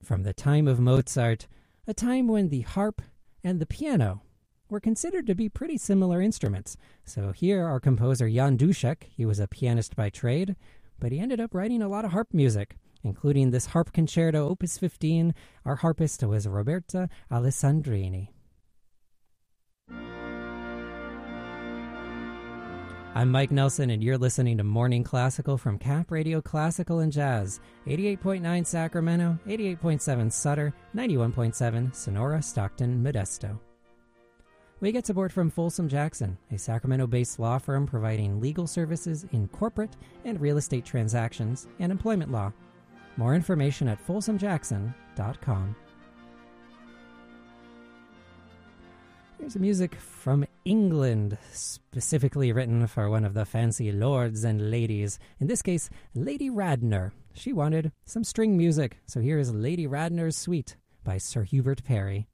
from the time of Mozart, a time when the harp and the piano were considered to be pretty similar instruments. So here our composer Jan Dušek, he was a pianist by trade, but he ended up writing a lot of harp music, including this harp concerto, Opus 15. Our harpist was Roberta Alessandrini. I'm Mike Nelson, and you're listening to Morning Classical from Cap Radio Classical and Jazz, 88.9 Sacramento, 88.7 Sutter, 91.7 Sonora, Stockton, Modesto. We get support from Folsom Jackson, a Sacramento-based law firm providing legal services in corporate and real estate transactions and employment law. More information at folsomjackson.com. Here's music from England, specifically written for one of the fancy lords and ladies. In this case, Lady Radnor. She wanted some string music, so here is Lady Radnor's Suite by Sir Hubert Parry.